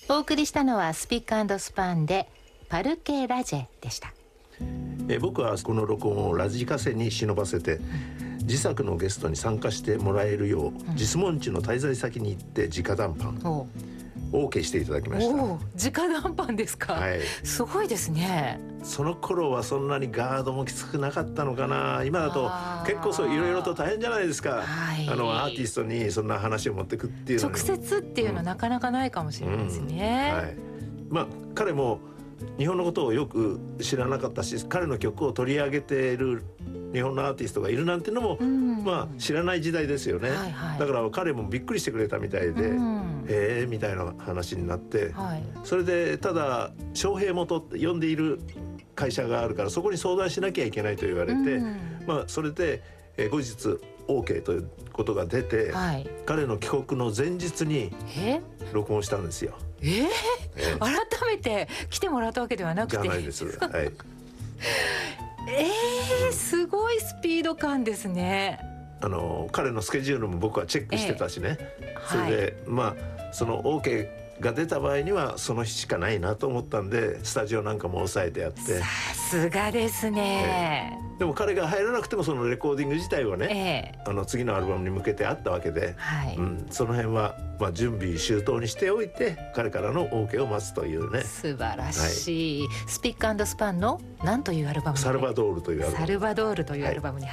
お送りしたのはスピック&スパンでパルケ・ラジェでした。 僕はこの録音をラジカセに忍ばせて、自作のゲストに参加してもらえるよう、実門地の滞在先に行って直談判OK していただきました。 直談判ですか、はい、すごいですね。 その頃はそんなにガードもきつくなかったのかな。今だと結構いろいろと大変じゃないですか、はい、アーティストにそんな話を持ってくっていうの直接っていうのはなかなかないかもしれないですね、 はい、まあ彼も日本のことをよく知らなかったし、彼の曲を取り上げている日本のアーティストがいるなんてのも、まあ知らない時代ですよね、はいはい、だから彼もびっくりしてくれたみたいで、みたいな話になって、はい、それでただ昌平元って呼んでいる会社があるからそこに相談しなきゃいけないと言われて、まあそれで後日 OK ということが出て、はい、彼の帰国の前日に録音したんですよ。 改めて来てもらったわけではなくて。 じゃないです、はい、 すごいスピード感ですね。 彼のスケジュールも僕はチェックしてたしね、それで、まあその OK が出た場合にはその日しかないなと思ったんで、スタジオなんかも抑えてやって。さすがですね、 でも彼が入らなくてもそのレコーディング自体はね、次のアルバムに向けてあったわけで、はい、その辺はまあ準備周到にしておいて彼からの OK を待つというね。 素晴らしい、はい、スピック&スパンの何というアルバム？ サルバドールというアルバム。 サルバドールというアルバムに